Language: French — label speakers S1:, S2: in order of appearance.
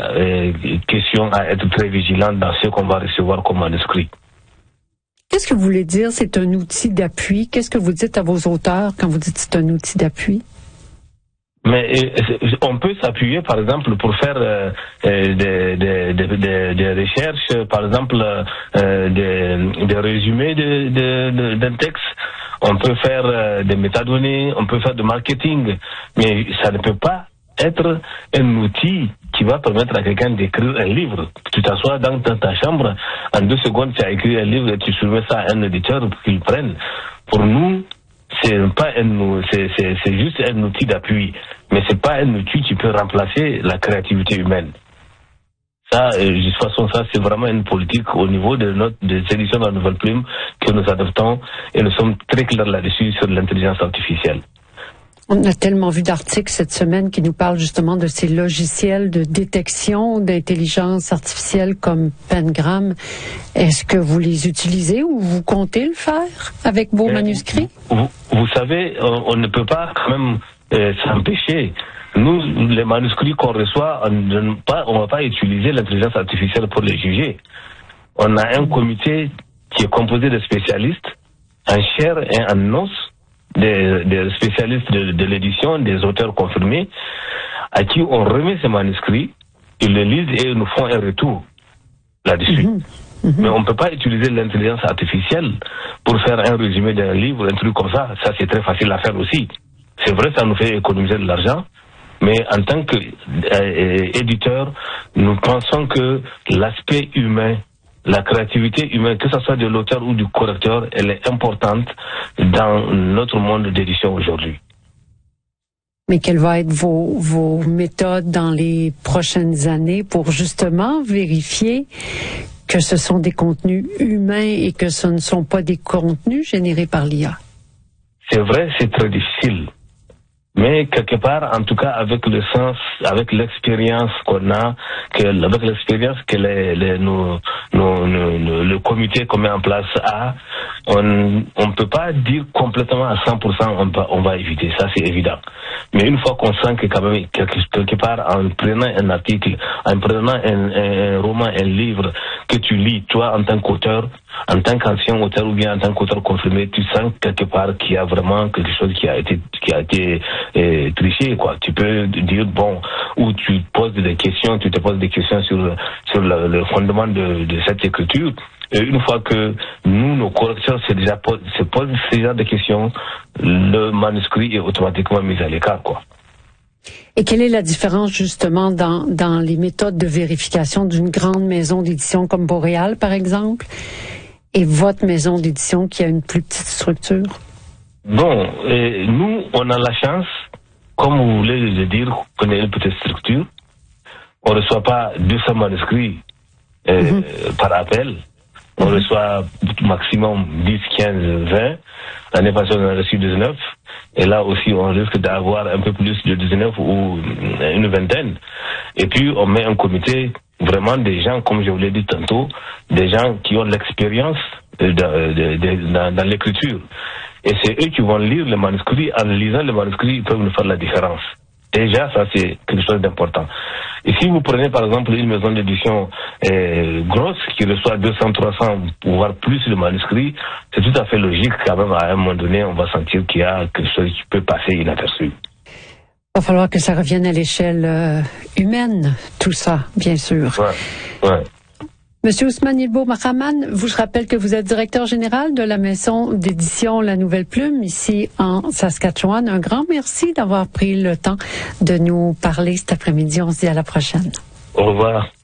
S1: question à être très vigilant dans ce qu'on va recevoir comme manuscrit.
S2: Qu'est-ce que vous voulez dire, c'est un outil d'appui? Qu'est-ce que vous dites à vos auteurs quand vous dites c'est un outil d'appui?
S1: Mais on peut s'appuyer, par exemple, pour faire des recherches, par exemple, des résumés d'un texte. On peut faire des métadonnées, on peut faire du marketing, mais ça ne peut pas être un outil qui va permettre à quelqu'un d'écrire un livre. Tu t'assois dans ta chambre, en 2 secondes, tu as écrit un livre et tu soumets ça à un éditeur pour qu'il prenne. Pour nous, c'est juste un outil d'appui, mais c'est pas un outil qui peut remplacer la créativité humaine. Ça, de toute façon, ça c'est vraiment une politique au niveau des éditions de la Nouvelle Plume que nous adoptons et nous sommes très clairs là-dessus sur l'intelligence artificielle.
S2: On a tellement vu d'articles cette semaine qui nous parlent justement de ces logiciels de détection d'intelligence artificielle comme Pengram. Est-ce que vous les utilisez ou vous comptez le faire avec vos manuscrits?
S1: Vous savez, on ne peut pas quand même s'empêcher. Nous, les manuscrits qu'on reçoit, on ne va pas utiliser l'intelligence artificielle pour les juger. On a un comité qui est composé de spécialistes en chair et en os, des spécialistes de l'édition, des auteurs confirmés, à qui on remet ces manuscrits, ils les lisent et ils nous font un retour là-dessus. Mais on ne peut pas utiliser l'intelligence artificielle pour faire un résumé d'un livre, un truc comme ça. Ça, c'est très facile à faire aussi. C'est vrai, ça nous fait économiser de l'argent, mais en tant qu'éditeur, nous pensons que l'aspect humain, la créativité humaine, que ce soit de l'auteur ou du correcteur, elle est importante dans notre monde d'édition aujourd'hui.
S2: Mais quelles vont être vos méthodes dans les prochaines années pour justement vérifier que ce sont des contenus humains et que ce ne sont pas des contenus générés par l'IA?
S1: C'est vrai, c'est très difficile. Mais quelque part, en tout cas, avec le sens, avec l'expérience qu'on a, avec l'expérience que le comité qu'on met en place a, on ne peut pas dire complètement à 100% on va éviter, ça c'est évident. Mais une fois qu'on sent que quand même, quelque part, en prenant un article, en prenant un roman, un livre que tu lis, toi, en tant qu'auteur, en tant qu'ancien auteur ou bien en tant qu'auteur confirmé, tu sens quelque part qu'il y a vraiment quelque chose qui a été triché, quoi. Tu peux dire, bon, ou tu te poses des questions sur le fondement de cette écriture. Et une fois que nous, nos correcteurs se posent ce genre de questions, le manuscrit est automatiquement mis à l'écart, quoi.
S2: Et quelle est la différence justement dans les méthodes de vérification d'une grande maison d'édition comme Boréal, par exemple, et votre maison d'édition qui a une plus petite structure? Bon,
S1: nous, on a la chance, comme vous voulez le dire, qu'on ait une petite structure. On ne reçoit pas 200 manuscrits par appel. On reçoit maximum 10, 15, 20. L'année passée, on a reçu 19. Et là aussi, on risque d'avoir un peu plus de 19 ou une vingtaine. Et puis, on met un comité, vraiment des gens, comme je vous l'ai dit tantôt, des gens qui ont l'expérience dans l'écriture. Et c'est eux qui vont lire les manuscrits. En lisant les manuscrits, ils peuvent nous faire la différence. Déjà, ça, c'est quelque chose d'important. Et si vous prenez, par exemple, une maison d'édition grosse qui reçoit 200, 300, voire plus de manuscrits, c'est tout à fait logique quand même, à un moment donné, on va sentir qu'il y a quelque chose qui peut passer inaperçu.
S2: Il va falloir que ça revienne à l'échelle humaine, tout ça, bien sûr.
S1: Ouais.
S2: Monsieur Ousmane Ilbo Mahaman, je rappelle que vous êtes directeur général de la maison d'édition La Nouvelle Plume ici en Saskatchewan. Un grand merci d'avoir pris le temps de nous parler cet après-midi. On se dit à la prochaine.
S1: Au revoir.